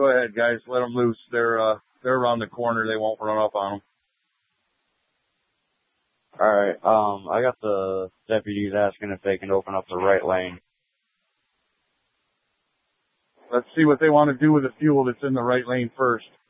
Go ahead, guys. Let them loose. They're around the corner. They won't run up on them. Alright, I got the deputies asking if they can open up the right lane. Let's see what they want to do with the fuel that's in the right lane first.